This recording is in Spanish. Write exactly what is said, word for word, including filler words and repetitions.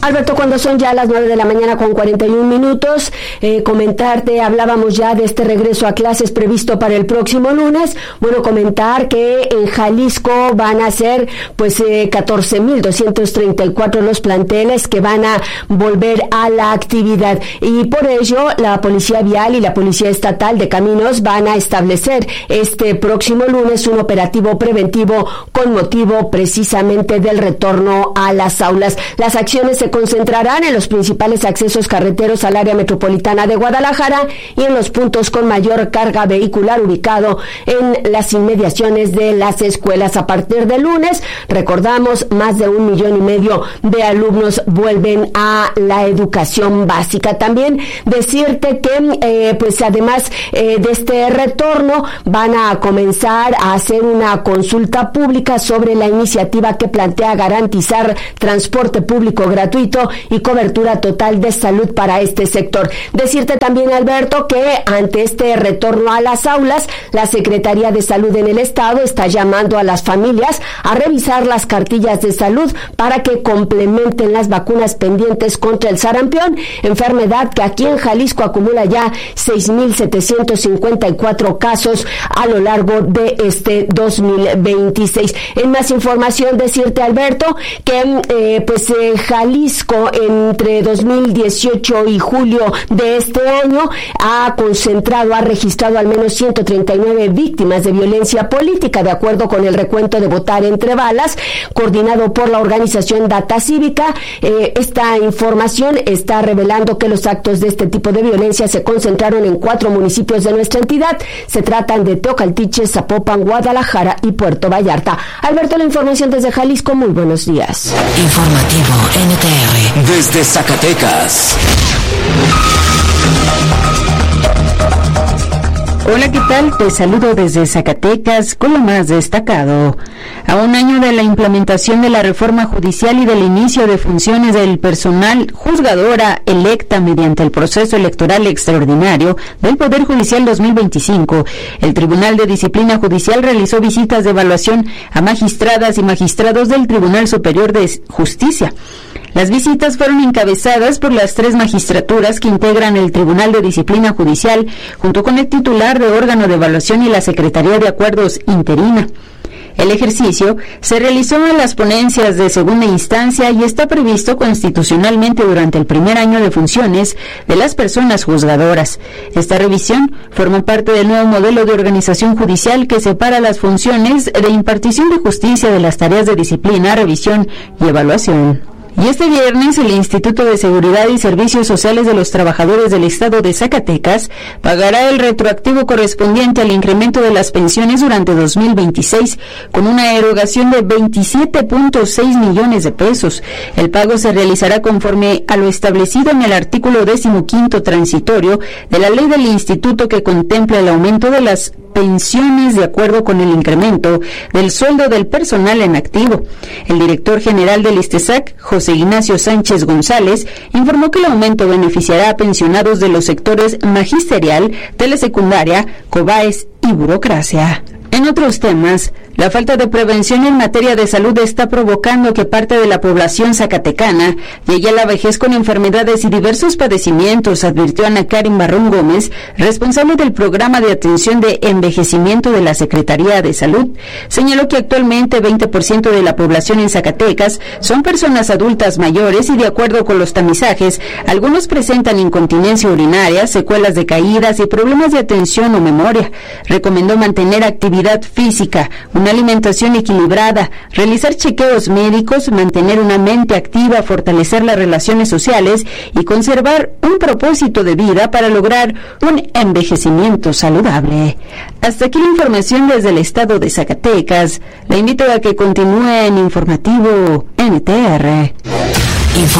Alberto, cuando son ya las nueve de la mañana con cuarenta y un minutos, eh, comentarte, hablábamos ya de este regreso a clases previsto para el próximo lunes. Bueno, comentar que en Jalisco van a ser pues eh, catorce mil doscientos treinta y cuatro los planteles que van a volver a la actividad, y por ello la Policía Vial y la Policía Estatal de Caminos van a establecer este próximo lunes un operativo preventivo con motivo precisamente del retorno a las aulas. Las acciones se concentrarán en los principales accesos carreteros al área metropolitana de Guadalajara y en los puntos con mayor carga vehicular ubicado en las inmediaciones de las escuelas. A partir del lunes, recordamos, más de un millón y medio de alumnos vuelven a la educación básica. También decirte que eh, pues además eh, de este retorno van a comenzar a hacer una consulta pública sobre la iniciativa que plantea garantizar transporte público gratuito y cobertura total de salud para este sector. Decirte también, Alberto, que ante este retorno a las aulas, la Secretaría de Salud en el Estado está llamando a las familias a revisar las cartillas de salud para que complementen las vacunas pendientes contra el sarampión, enfermedad que aquí en Jalisco acumula ya seis mil setecientos cincuenta y cuatro casos a lo largo de este dos mil veintiséis. En más información, decirte, Alberto, que eh, pues eh, Jalisco entre dos mil dieciocho y julio de este año ha concentrado, ha registrado al menos ciento treinta y nueve víctimas de violencia política, de acuerdo con el recuento de Votar Entre Balas, coordinado por la organización Data Cívica. Eh, esta información está revelando que los actos de este tipo de violencia se concentraron en cuatro municipios de nuestra entidad. Se tratan de Teocaltiche, Zapopan, Guadalajara y Puerto Vallarta. Alberto, la información desde Jalisco. Muy buenos días. Informativo N T R desde Zacatecas. Hola, ¿qué tal? Te saludo desde Zacatecas con lo más destacado. A un año de la implementación de la reforma judicial y del inicio de funciones del personal juzgadora electa mediante el proceso electoral extraordinario del Poder Judicial dos mil veinticinco, el Tribunal de Disciplina Judicial realizó visitas de evaluación a magistradas y magistrados del Tribunal Superior de Justicia. Las visitas fueron encabezadas por las tres magistraturas que integran el Tribunal de Disciplina Judicial, junto con el titular de órgano de evaluación y la Secretaría de Acuerdos interina. El ejercicio se realizó en las ponencias de segunda instancia y está previsto constitucionalmente durante el primer año de funciones de las personas juzgadoras. Esta revisión forma parte del nuevo modelo de organización judicial que separa las funciones de impartición de justicia de las tareas de disciplina, revisión y evaluación. Y este viernes el Instituto de Seguridad y Servicios Sociales de los Trabajadores del Estado de Zacatecas pagará el retroactivo correspondiente al incremento de las pensiones durante dos mil veintiséis con una erogación de veintisiete punto seis millones de pesos. El pago se realizará conforme a lo establecido en el artículo decimoquinto transitorio de la ley del Instituto, que contempla el aumento de las pensiones de acuerdo con el incremento del sueldo del personal en activo. El director general del ISTESAC, José Ignacio Sánchez González, informó que el aumento beneficiará a pensionados de los sectores magisterial, telesecundaria, COBAES y burocracia. En otros temas, la falta de prevención en materia de salud está provocando que parte de la población zacatecana llegue a la vejez con enfermedades y diversos padecimientos, advirtió Ana Karen Barrón Gómez, responsable del programa de atención de envejecimiento de la Secretaría de Salud. Señaló que actualmente veinte por ciento de la población en Zacatecas son personas adultas mayores y, de acuerdo con los tamizajes, algunos presentan incontinencia urinaria, secuelas de caídas y problemas de atención o memoria. Recomendó mantener actividad física, una alimentación equilibrada, realizar chequeos médicos, mantener una mente activa, fortalecer las relaciones sociales y conservar un propósito de vida para lograr un envejecimiento saludable. Hasta aquí la información desde el estado de Zacatecas. La invito a que continúe en Informativo N T R.